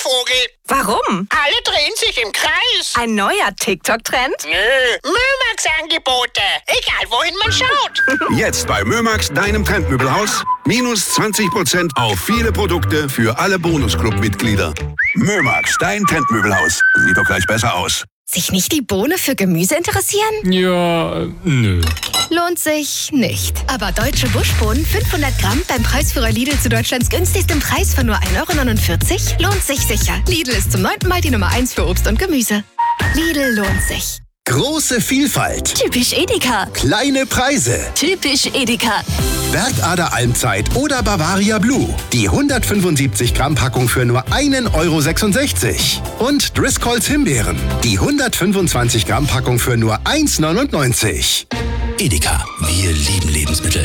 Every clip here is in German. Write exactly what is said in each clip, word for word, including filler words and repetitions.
Vogel. Warum? Alle drehen sich im Kreis. Ein neuer TikTok-Trend? Nö, Mömax-Angebote. Egal, wohin man schaut. Jetzt bei Mömax, deinem Trendmöbelhaus. Minus zwanzig Prozent auf viele Produkte für alle Bonusclub-Mitglieder. Mömax, dein Trendmöbelhaus. Sieht doch gleich besser aus. Sich nicht die Bohne für Gemüse interessieren? Ja, nö. Lohnt sich nicht. Aber deutsche Buschbohnen fünfhundert Gramm beim Preisführer Lidl zu Deutschlands günstigstem Preis von nur ein Euro neunundvierzig lohnt sich sicher. Lidl ist zum neunten Mal die Nummer eins für Obst und Gemüse. Lidl lohnt sich. Große Vielfalt. Typisch Edeka. Kleine Preise. Typisch Edeka. Werkader Almzeit oder Bavaria Blue. Die hundertfünfundsiebzig Gramm Packung für nur ein Euro sechsundsechzig. Und Driscolls Himbeeren. Die hundertfünfundzwanzig Gramm Packung für nur eins neunundneunzig. Edeka, wir lieben Lebensmittel.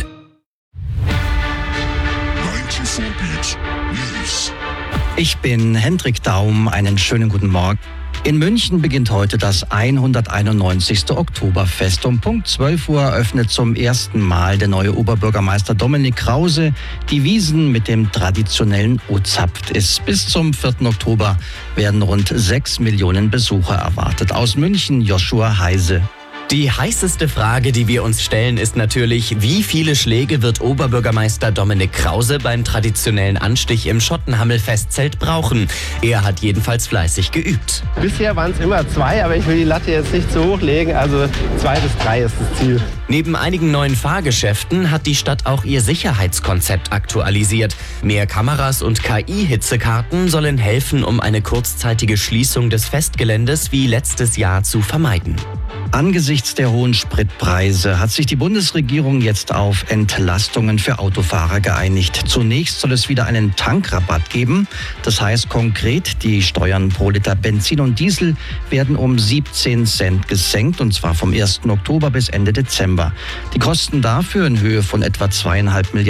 Ich bin Hendrik Daum, einen schönen guten Morgen. In München beginnt heute das hunderteinundneunzigste Oktoberfest. Um Punkt zwölf Uhr eröffnet zum ersten Mal der neue Oberbürgermeister Dominik Krause die Wiesn mit dem traditionellen Ozapft. Bis zum vierten Oktober werden rund sechs Millionen Besucher erwartet. Aus München Joshua Heise. Die heißeste Frage, die wir uns stellen, ist natürlich, wie viele Schläge wird Oberbürgermeister Dominik Krause beim traditionellen Anstich im Schottenhammel-Festzelt brauchen? Er hat jedenfalls fleißig geübt. Bisher waren es immer zwei, aber ich will die Latte jetzt nicht zu hoch legen, also zwei bis drei ist das Ziel. Neben einigen neuen Fahrgeschäften hat die Stadt auch ihr Sicherheitskonzept aktualisiert. Mehr Kameras und K I-Hitzekarten sollen helfen, um eine kurzzeitige Schließung des Festgeländes wie letztes Jahr zu vermeiden. Angesichts der hohen Spritpreise hat sich die Bundesregierung jetzt auf Entlastungen für Autofahrer geeinigt. Zunächst soll es wieder einen Tankrabatt geben. Das heißt konkret, die Steuern pro Liter Benzin und Diesel werden um siebzehn Cent gesenkt, und zwar vom ersten Oktober bis Ende Dezember. Die Kosten dafür in Höhe von etwa zweieinhalb Milliarden